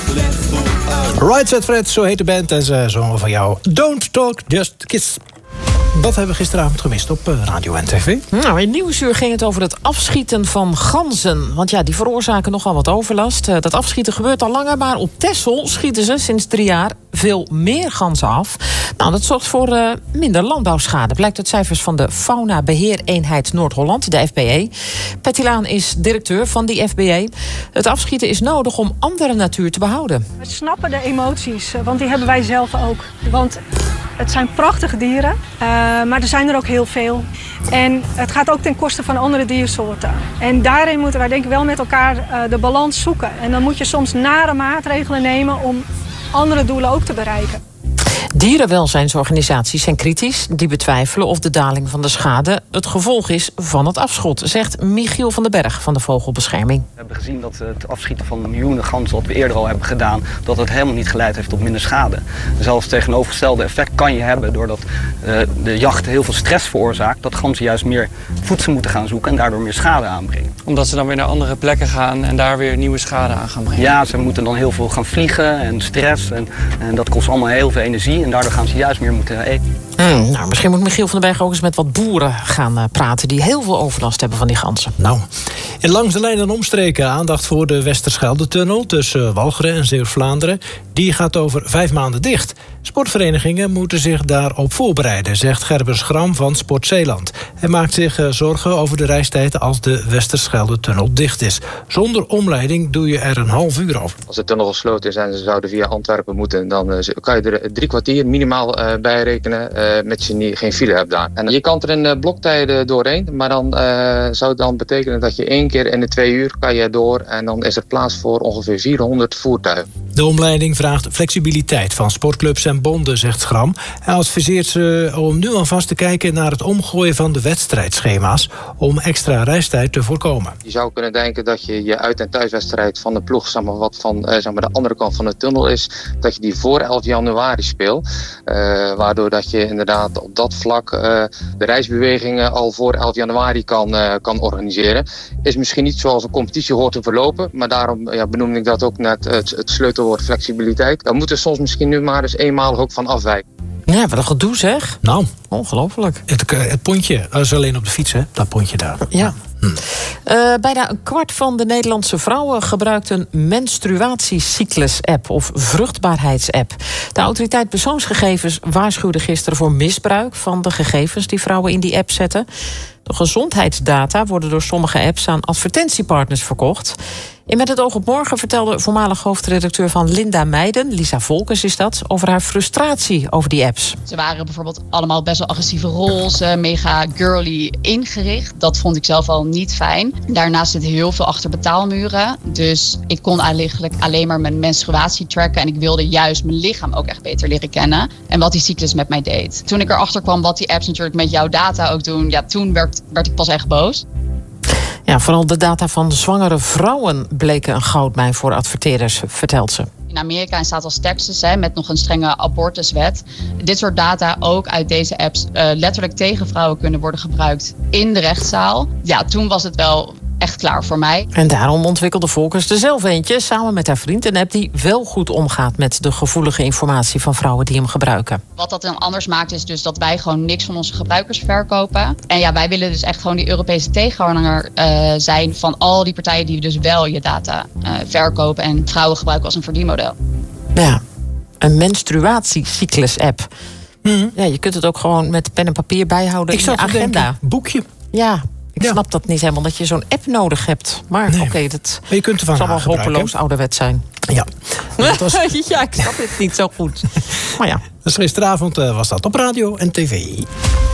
Right Said Fred, zo heet de band. En ze zongen van jou Don't Talk, Just Kiss. Wat hebben we gisteravond gemist op radio en tv? Nou, in Nieuwsuur ging het over het afschieten van ganzen. Want ja, die veroorzaken nogal wat overlast. Dat afschieten gebeurt al langer, maar op Texel schieten ze sinds 3 jaar veel meer ganzen af. Nou, dat zorgt voor minder landbouwschade. Blijkt uit cijfers van de Fauna Beheereenheid Noord-Holland, de FBE. Patty Laan is directeur van die FBE. Het afschieten is nodig om andere natuur te behouden. We snappen de emoties, want die hebben wij zelf ook. Want het zijn prachtige dieren, maar er zijn er ook heel veel. En het gaat ook ten koste van andere diersoorten. En daarin moeten wij denk ik wel met elkaar de balans zoeken. En dan moet je soms nare maatregelen nemen om andere doelen ook te bereiken. Dierenwelzijnsorganisaties zijn kritisch. Die betwijfelen of de daling van de schade het gevolg is van het afschot, zegt Michiel van den Berg van de Vogelbescherming. We hebben gezien dat het afschieten van miljoenen ganzen, wat we eerder al hebben gedaan, dat het helemaal niet geleid heeft tot minder schade. Zelfs het tegenovergestelde effect kan je hebben doordat de jacht heel veel stress veroorzaakt, dat ganzen juist meer voedsel moeten gaan zoeken en daardoor meer schade aanbrengen. Omdat ze dan weer naar andere plekken gaan en daar weer nieuwe schade aan gaan brengen. Ja, ze moeten dan heel veel gaan vliegen en stress en dat kost allemaal heel veel energie. En daardoor gaan ze juist meer moeten eten. Nou, misschien moet Michiel van den Berg ook eens met wat boeren gaan praten die heel veel overlast hebben van die ganzen. Nou, in Langs de Lijn en omstreken aandacht voor de Westerschelde-tunnel tussen Walcheren en Zeeuws-Vlaanderen. Die gaat over 5 maanden dicht. Sportverenigingen moeten zich daarop voorbereiden, zegt Gerber Schram van Sport Zeeland. Hij maakt zich zorgen over de reistijd als de Westerschelde-tunnel dicht is. Zonder omleiding doe je er een half uur over. Als de tunnel gesloten is en ze zouden via Antwerpen moeten, dan kan je er 3 kwartier minimaal bij rekenen, mits je geen file hebt daar. En je kan er in bloktijden doorheen, maar dan zou het dan betekenen dat je 1 keer in de 2 uur kan je door en dan is er plaats voor ongeveer 400 voertuigen. De omleiding vraagt flexibiliteit van sportclubs en bonden, zegt Schram. Hij adviseert ze om nu alvast te kijken naar het omgooien van de wedstrijdschema's om extra reistijd te voorkomen. Je zou kunnen denken dat je je uit- en thuiswedstrijd van de ploeg, zeg maar, wat van de andere kant van de tunnel is, dat je die voor 11 januari speelt. Waardoor dat je inderdaad op dat vlak de reisbewegingen al voor 11 januari kan organiseren. Is misschien niet zoals een competitie hoort te verlopen, maar daarom benoemde ik dat ook net het sleutelwoord flexibiliteit. Daar moeten we soms misschien nu maar eens eenmalig ook van afwijken. Ja, wat een gedoe zeg. Nou, ongelooflijk. Het pontje, dat is alleen op de fiets, hè? Dat pontje daar. Ja. Bijna 1/4 van de Nederlandse vrouwen gebruikt een menstruatiecyclus-app of vruchtbaarheidsapp. De autoriteit persoonsgegevens waarschuwde gisteren voor misbruik van de gegevens die vrouwen in die app zetten. De gezondheidsdata worden door sommige apps aan advertentiepartners verkocht. En Met het oog op morgen vertelde voormalig hoofdredacteur van Linda Meijden, Lisa Volkers is dat, over haar frustratie over die apps. Ze waren bijvoorbeeld allemaal best wel agressieve roze, mega girly ingericht. Dat vond ik zelf al niet fijn. Daarnaast zit heel veel achter betaalmuren. Dus ik kon eigenlijk alleen maar mijn menstruatie tracken. En ik wilde juist mijn lichaam ook echt beter leren kennen. En wat die cyclus met mij deed. Toen ik erachter kwam wat die apps natuurlijk met jouw data ook doen, toen werd ik pas echt boos. Ja, vooral de data van zwangere vrouwen bleken een goudmijn voor adverteerders, vertelt ze. In Amerika en staat als Texas met nog een strenge abortuswet. Dit soort data ook uit deze apps letterlijk tegen vrouwen kunnen worden gebruikt in de rechtszaal. Ja, toen was het wel echt klaar voor mij. En daarom ontwikkelde Volkers er zelf eentje samen met haar vriend. Een app die wel goed omgaat met de gevoelige informatie van vrouwen die hem gebruiken. Wat dat dan anders maakt is dus dat wij gewoon niks van onze gebruikers verkopen. En ja, wij willen dus echt gewoon die Europese tegenhanger zijn van al die partijen die dus wel je data verkopen en vrouwen gebruiken als een verdienmodel. Ja, een menstruatiecyclus-app. Ja, je kunt het ook gewoon met pen en papier bijhouden in je agenda. Denken, boekje. Ja. Ik snap dat niet helemaal, dat je zo'n app nodig hebt. Maar nee. Oké, dat maar je kunt zal wel hopeloos ouderwet zijn. Ja. Ja, ik snap het niet zo goed. Maar ja. Dus gisteravond was dat op radio en tv.